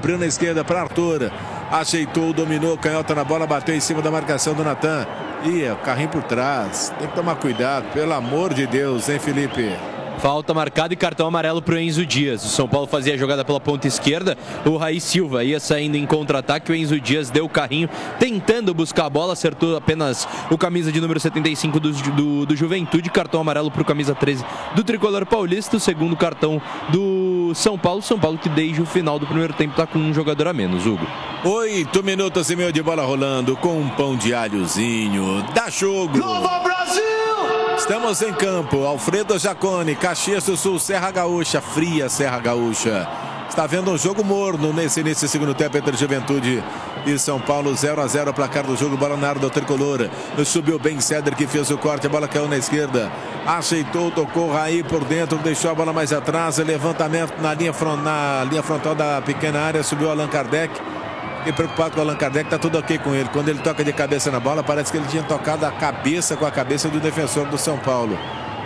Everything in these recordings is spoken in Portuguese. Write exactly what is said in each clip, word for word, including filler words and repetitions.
abriu na esquerda para Arthur. Ajeitou, dominou, canhota na bola, bateu em cima da marcação do Natan. Ih, o carrinho por trás. Tem que tomar cuidado, pelo amor de Deus, hein, Felipe? Falta marcada e cartão amarelo para o Enzo Dias. O São Paulo fazia a jogada pela ponta esquerda. O Raí Silva ia saindo em contra-ataque. O Enzo Dias deu o carrinho tentando buscar a bola. Acertou apenas o camisa de número setenta e cinco do, do, do Juventude. Cartão amarelo para o camisa treze do Tricolor Paulista. O segundo cartão do São Paulo. São Paulo que desde o final do primeiro tempo está com um jogador a menos, Hugo. Oito minutos e meio de bola rolando com um pão de alhozinho. Dá jogo! Nova Brasil! Estamos em campo, Alfredo Jaconi, Caxias do Sul, Serra Gaúcha, fria Serra Gaúcha. Está vendo um jogo morno nesse início do segundo tempo entre Juventude e São Paulo, zero a zero, placar do jogo, bola na área do Tricolor. Subiu bem Cedric que fez o corte, a bola caiu na esquerda. Ajeitou, tocou Raí por dentro, deixou a bola mais atrás, levantamento na linha, na linha frontal da pequena área, subiu Allan Kardec. Fiquei preocupado com o Allan Kardec, tá tudo ok com ele. Quando ele toca de cabeça na bola, parece que ele tinha tocado a cabeça com a cabeça do defensor do São Paulo.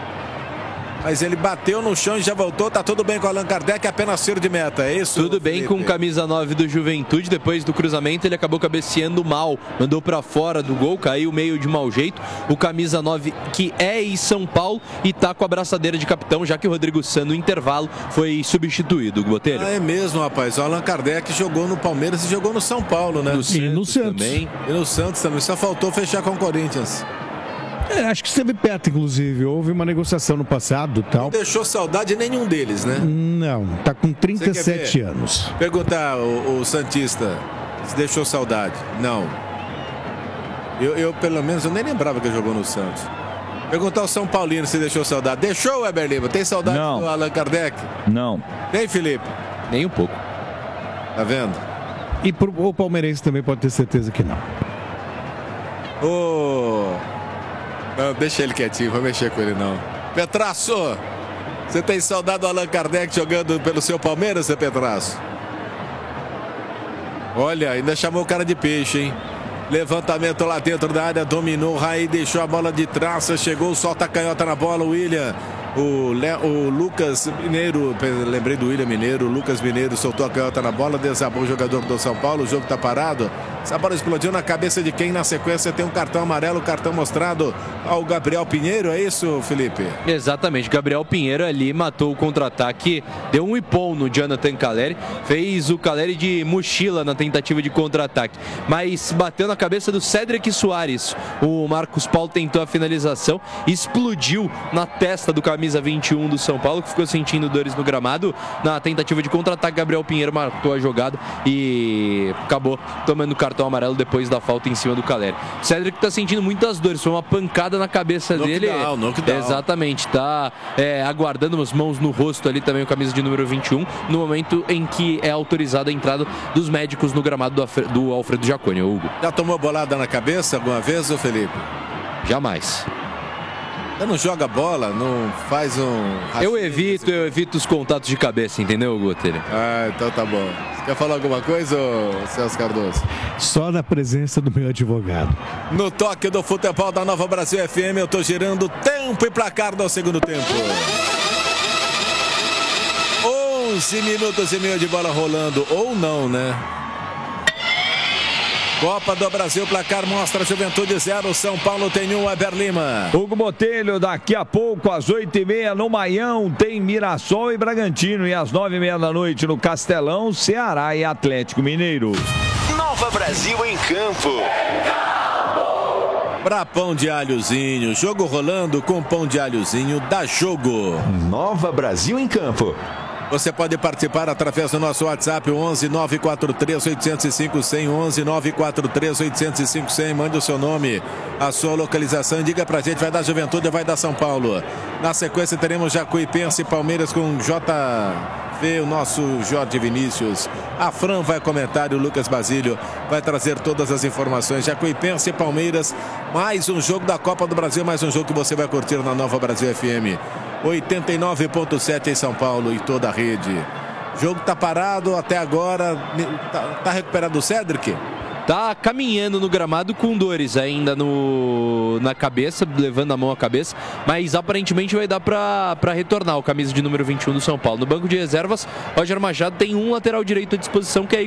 Mas ele bateu no chão e já voltou. Tá tudo bem com o Allan Kardec, apenas tiro de meta, é isso? Tudo bem com camisa nove do Juventude. Depois do cruzamento ele acabou cabeceando mal, mandou para fora do gol, caiu meio de mau jeito. O camisa nove que é em São Paulo e tá com a braçadeira de capitão, já que o Rodrigo Sá no intervalo foi substituído, Botelho. Ah, é mesmo, rapaz. O Allan Kardec jogou no Palmeiras e jogou no São Paulo, né? No Santos, e no Santos também. E no Santos também. Só faltou fechar com o Corinthians. É, acho que esteve perto, inclusive. Houve uma negociação no passado e tal. Não deixou saudade nenhum deles, né? Não, tá com trinta e sete anos. Perguntar o, o Santista se deixou saudade. Não. Eu, eu, pelo menos, eu nem lembrava que ele jogou no Santos. Perguntar o São Paulino se deixou saudade. Deixou, Weber Lima? Tem saudade Não. do Allan Kardec? Não. Tem, Felipe? Nem um pouco. Tá vendo? E pro, o palmeirense também pode ter certeza que não. Ô... Não, deixa ele quietinho, vou mexer com ele não. Petraço, você tem saudade do Allan Kardec jogando pelo seu Palmeiras, seu Petraço? Olha, ainda chamou o cara de peixe, hein? Levantamento lá dentro da área, dominou, Raí deixou a bola de traça, chegou, solta a canhota na bola, o William. O, Le, o Lucas Mineiro, lembrei do William Mineiro, o Lucas Mineiro soltou a canhota na bola, desabou o jogador do São Paulo, o jogo tá parado. Essa bola explodiu na cabeça de quem? Na sequência tem um cartão amarelo, cartão mostrado ao Gabriel Pinheiro, é isso, Felipe? Exatamente, Gabriel Pinheiro ali matou o contra-ataque, deu um ipom no Jonathan Caleri, fez o Caleri de mochila na tentativa de contra-ataque, mas bateu na cabeça do Cedric Soares. O Marcos Paulo tentou a finalização, explodiu na testa do camisa vinte e um do São Paulo, que ficou sentindo dores no gramado. Na tentativa de contra-ataque, Gabriel Pinheiro matou a jogada e acabou tomando cartão amarelo depois da falta em cima do Caleri. O Cedric tá sentindo muitas dores, foi uma pancada na cabeça knockdown, dele. Knockdown. Exatamente, tá é, aguardando as mãos no rosto ali também o camisa de número vinte e um, no momento em que é autorizada a entrada dos médicos no gramado do, Alfredo, do Alfredo Jaconi, Hugo. Já tomou bolada na cabeça alguma vez, ô Felipe? Jamais. Você não joga bola, não faz um... Eu evito, eu evito os contatos de cabeça, entendeu, Gotelho? Ah, então tá bom. Você quer falar alguma coisa, ô Celso Cardoso? Só na presença do meu advogado. No toque do futebol da Nova Brasil F M, eu tô girando tempo e placar do segundo tempo. onze minutos e meio de bola rolando, ou não, né? Copa do Brasil, placar mostra Juventude zero, São Paulo tem um, Weber Lima. Hugo Botelho, daqui a pouco, às oito e meia, no Maião, tem Mirassol e Bragantino. E às nove e meia da noite, no Castelão, Ceará e Atlético Mineiro. Nova Brasil em campo. Pra pão de alhozinho, jogo rolando com pão de alhozinho, dá jogo. Nova Brasil em campo. Você pode participar através do nosso WhatsApp, onze nove quatro três oito zero cinco zero zero, onze nove quatro três oito zero cinco zero zero. Mande o seu nome, a sua localização, diga pra gente, vai dar Juventude ou vai dar São Paulo. Na sequência teremos Jacuipense e Palmeiras com J V, o nosso Jorge Vinícius. A Fran vai comentar e o Lucas Basílio vai trazer todas as informações. Jacuipense e Palmeiras, mais um jogo da Copa do Brasil, mais um jogo que você vai curtir na Nova Brasil F M. oitenta e nove ponto sete em São Paulo e toda a rede. O jogo tá parado até agora. Tá, tá recuperado o Cedric? Tá caminhando no gramado com dores ainda no, na cabeça, levando a mão à cabeça, mas aparentemente vai dar pra, pra retornar o camisa de número vinte e um do São Paulo. No banco de reservas, Roger Machado tem um lateral direito à disposição, que é